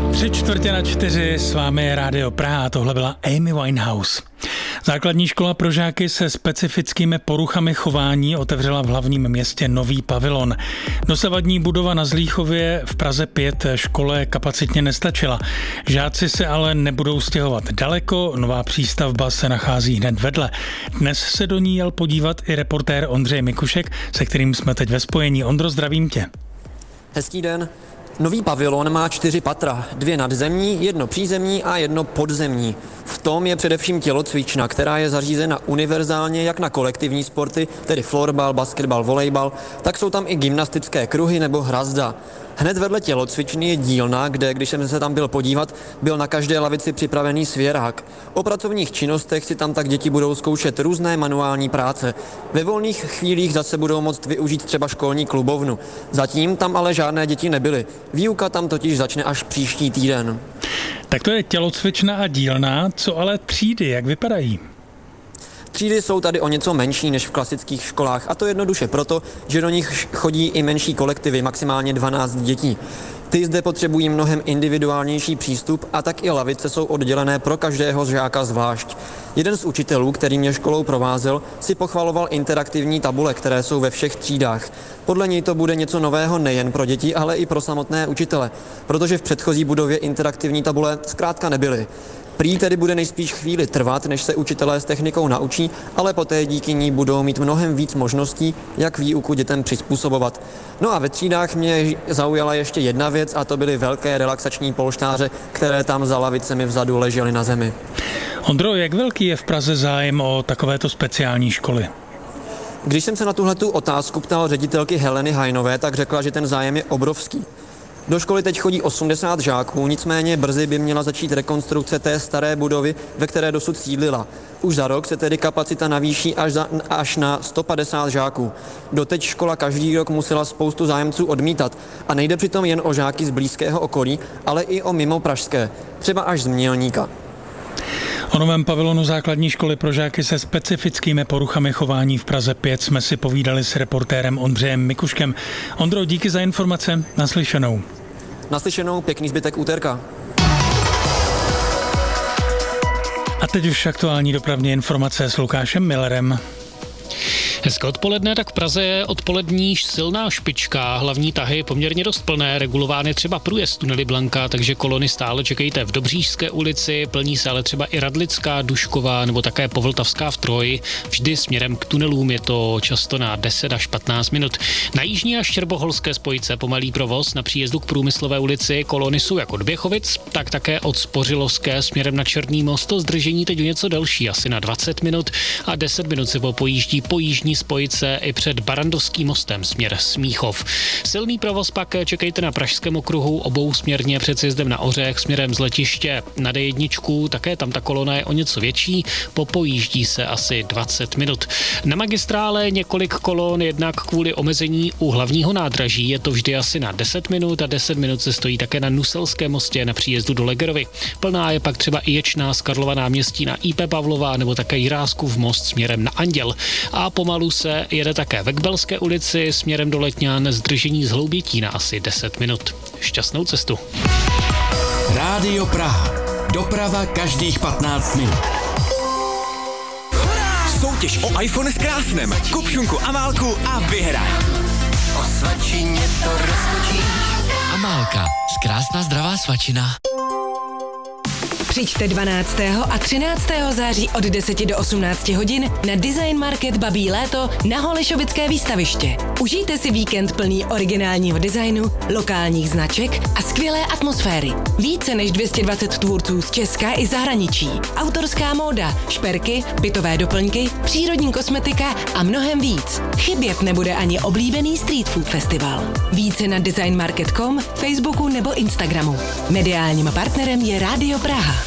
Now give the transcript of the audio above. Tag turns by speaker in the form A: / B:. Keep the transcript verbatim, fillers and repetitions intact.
A: Tři čtvrtě na čtyři, s vámi je Rádio Praha a tohle byla Amy Winehouse. Základní škola pro žáky se specifickými poruchami chování otevřela v hlavním městě nový pavilon. Dosavadní budova na Zlíchově v Praze pět škole kapacitně nestačila. Žáci se ale nebudou stěhovat daleko, nová přístavba se nachází hned vedle. Dnes se do ní jel podívat i reportér Ondřej Mikušek, se kterým jsme teď ve spojení. Ondro, zdravím tě.
B: Hezký den. Nový pavilon má čtyři patra, dvě nadzemní, jedno přízemní a jedno podzemní. V tom je především tělocvična, která je zařízena univerzálně jak na kolektivní sporty, tedy florbal, basketbal, volejbal, tak jsou tam i gymnastické kruhy nebo hrazda. Hned vedle tělocvičny je dílna, kde, když jsem se tam byl podívat, byl na každé lavici připravený svěrák. O pracovních činnostech si tam tak děti budou zkoušet různé manuální práce. Ve volných chvílích zase budou moct využít třeba školní klubovnu. Zatím tam ale žádné děti nebyly. Výuka tam totiž začne až příští týden.
A: Tak to je tělocvična a dílna, co ale třídy, jak vypadají?
B: Třídy jsou tady o něco menší než v klasických školách, a to jednoduše proto, že do nich chodí i menší kolektivy, maximálně dvanáct dětí. Ty zde potřebují mnohem individuálnější přístup a tak i lavice jsou oddělené pro každého žáka zvlášť. Jeden z učitelů, který mě školou provázel, si pochvaloval interaktivní tabule, které jsou ve všech třídách. Podle něj to bude něco nového nejen pro děti, ale i pro samotné učitele, protože v předchozí budově interaktivní tabule zkrátka nebyly. Prý tedy bude nejspíš chvíli trvat, než se učitelé s technikou naučí, ale poté díky ní budou mít mnohem víc možností, jak výuku dětem přizpůsobovat. No a ve třídách mě zaujala ještě jedna věc, a to byly velké relaxační polštáře, které tam za lavicemi vzadu ležely na zemi.
A: Ondro, jak velký je v Praze zájem o takovéto speciální školy?
B: Když jsem se na tuhletu otázku ptal ředitelky Heleny Hajnové, tak řekla, že ten zájem je obrovský. Do školy teď chodí osmdesát žáků, nicméně brzy by měla začít rekonstrukce té staré budovy, ve které dosud sídlila. Už za rok se tedy kapacita navýší až, za, až na sto padesát žáků. Doteď škola každý rok musela spoustu zájemců odmítat a nejde přitom jen o žáky z blízkého okolí, ale i o mimo pražské, třeba až z Mělníka.
A: O novém pavilonu základní školy pro žáky se specifickými poruchami chování v Praze pět jsme si povídali s reportérem Ondřejem Mikuškem. Ondro, díky za informace, naslyšenou.
B: Naslyšenou, pěkný zbytek úterka.
A: A teď už aktuální dopravní informace s Lukášem Millerem.
C: Hezké odpoledne, tak v Praze je odpolední silná špička, hlavní tahy poměrně dost plné, regulovány třeba průjezd tunely Blanka, takže kolony stále čekejte v Dobříšské ulici, plní se ale třeba i Radlická, Dušková nebo také Povltavská v Troji. Vždy směrem k tunelům je to často na deset až patnáct minut. Na jižní a štěrboholské spojce pomalý provoz na příjezdu k Průmyslové ulici, kolony jsou jak od Běchovic, tak také od Spořilovské směrem na Černý most, to zdržení teď o něco delší, asi na dvacet minut a deset minut se pojíždí po jižní spojice i před Barandovským mostem směr Smíchov. Silný provoz pak čekejte na Pražském okruhu obousměrně před sjezdem na Ořech směrem z letiště na D jedna, také tam ta kolona je o něco větší, popojíždí se asi dvacet minut. Na magistrále několik kolon, jednak kvůli omezení u hlavního nádraží, je to vždy asi na deset minut a deset minut se stojí také na Nuselském mostě na příjezdu do Legerovy. Plná je pak třeba i Ječná z Karlova náměstí na I P Pavlova nebo také Jiráskův most směrem na Anděl. A pomalu se jede také ve Kbelské ulici směrem do Letňan, zdržení z Hloubětí na asi deset minut. Šťastnou cestu.
D: Rádio Praha. Doprava každých patnáct minut. Soutěž o iPhone s krásnem. Kup šunku Amálku a vyhraj. O svačině to roztočíš.
E: Amálka. Krásná zdravá svačina.
F: Přijďte dvanáctého a třináctého září od deseti do osmnácti hodin na Design Market Babí léto na Holešovické výstaviště. Užijte si víkend plný originálního designu, lokálních značek a skvělé atmosféry. Více než dvě stě dvacet tvůrců z Česka i zahraničí. Autorská móda, šperky, bytové doplňky, přírodní kosmetika a mnohem víc. Chybět nebude ani oblíbený Street Food Festival. Více na designmarket tečka com, Facebooku nebo Instagramu. Mediálním partnerem je Rádio Praha.